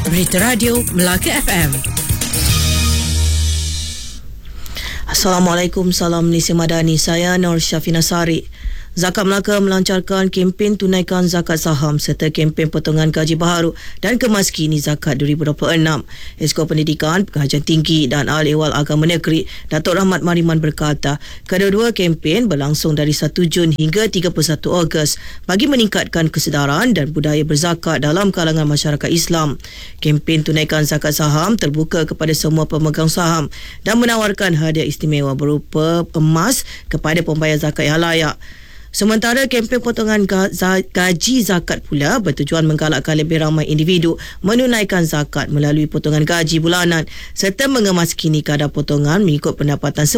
Berita Radio Melaka FM. Assalamualaikum, salam Malaysia Madani. Saya Nur Syafina Sari. Zakat Melaka melancarkan kempen tunaikan zakat saham serta kempen potongan gaji baharu dan kemaskini zakat 2026. Esko Pendidikan, Pengajian Tinggi dan Ahli-Ehwal Agama Negeri Datuk Rahmat Mariman berkata, kedua-dua kempen berlangsung dari 1 Jun hingga 31 Ogos bagi meningkatkan kesedaran dan budaya berzakat dalam kalangan masyarakat Islam. Kempen tunaikan zakat saham terbuka kepada semua pemegang saham dan menawarkan hadiah istimewa berupa emas kepada pembayar zakat yang layak. Sementara kempen potongan gaji zakat pula bertujuan menggalakkan lebih ramai individu menunaikan zakat melalui potongan gaji bulanan serta mengemaskini kadar potongan mengikut pendapatan